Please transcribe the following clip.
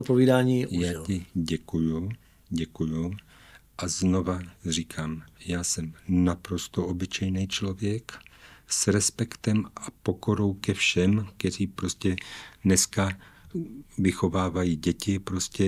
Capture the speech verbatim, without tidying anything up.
povídání Já užil. ti děkuju, děkuju a znova říkám, já jsem naprosto obyčejný člověk s respektem a pokorou ke všem, kteří prostě dneska vychovávají děti prostě